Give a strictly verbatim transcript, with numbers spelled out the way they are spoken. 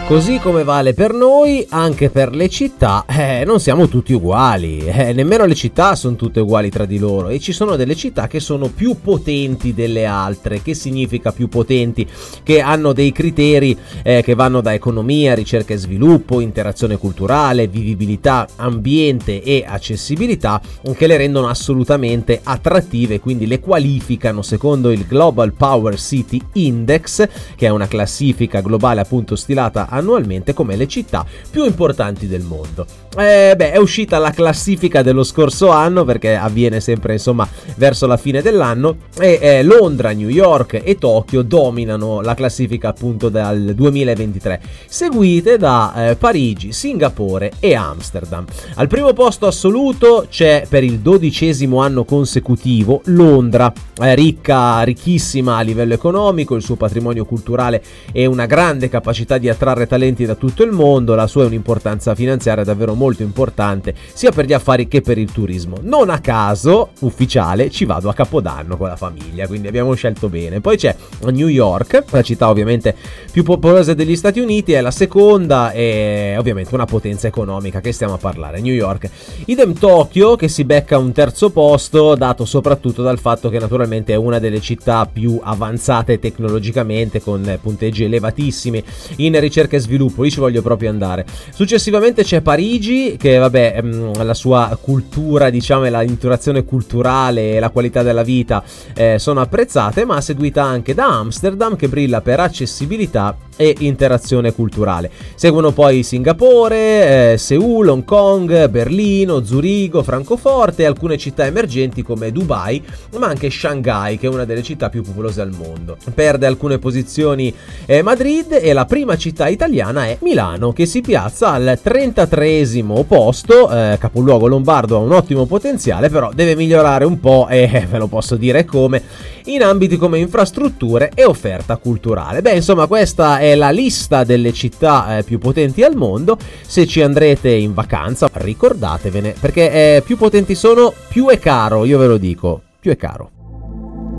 Così come vale per noi, anche per le città, eh, non siamo tutti uguali, eh, nemmeno le città sono tutte uguali tra di loro e ci sono delle città che sono più potenti delle altre. Che significa più potenti? Che hanno dei criteri eh, che vanno da economia, ricerca e sviluppo, interazione culturale, vivibilità, ambiente e accessibilità, che le rendono assolutamente attrattive, quindi le qualificano secondo il Global Power City Index, che è una classifica globale appunto stilata annualmente come le città più importanti del mondo. Eh, beh, è uscita la classifica dello scorso anno, perché avviene sempre insomma verso la fine dell'anno, e eh, Londra, New York e Tokyo dominano la classifica appunto dal duemilaventitré, seguite da eh, Parigi, Singapore e Amsterdam. Al primo posto assoluto c'è per il dodicesimo anno consecutivo Londra, eh, ricca, ricchissima a livello economico, il suo patrimonio culturale e una grande capacità di attrarre talenti da tutto il mondo. La sua è un'importanza finanziaria davvero molto importante sia per gli affari che per il turismo. Non a caso, ufficiale, ci vado a Capodanno con la famiglia, quindi abbiamo scelto bene. Poi c'è New York, la città ovviamente più popolosa degli Stati Uniti, è la seconda e ovviamente una potenza economica, che stiamo a parlare, New York. Idem Tokyo, che si becca un terzo posto, dato soprattutto dal fatto che naturalmente è una delle città più avanzate tecnologicamente, con punteggi elevatissimi in ricerca e sviluppo. Io ci voglio proprio andare. Successivamente c'è Parigi, che vabbè, la sua cultura, diciamo, e la interazione culturale e la qualità della vita eh, sono apprezzate, ma seguita anche da Amsterdam, che brilla per accessibilità e interazione culturale. Seguono poi Singapore, eh, Seul, Hong Kong, Berlino, Zurigo, Francoforte e alcune città emergenti come Dubai, ma anche Shanghai, che è una delle città più popolose al mondo. Perde alcune posizioni eh, Madrid, e la prima città italiana è Milano, che si piazza al trentatreesimo posto. eh, capoluogo lombardo, ha un ottimo potenziale, però deve migliorare un po', e eh, ve lo posso dire come, in ambiti come infrastrutture e offerta culturale. Beh, insomma, questa è la lista delle città eh, più potenti al mondo. Se ci andrete in vacanza, ricordatevene, perché eh, più potenti sono, più è caro, io ve lo dico, più è caro.